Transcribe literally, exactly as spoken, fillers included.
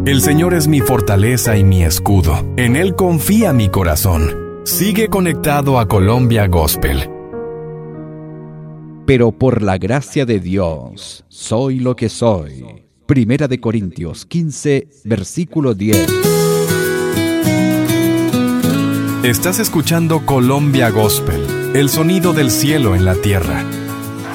El Señor es mi fortaleza y mi escudo. En Él confía mi corazón. Sigue conectado a Colombia Gospel. Pero por la gracia de Dios, soy lo que soy. Primera de Corintios quince, versículo diez. Estás escuchando Colombia Gospel, el sonido del cielo en la tierra.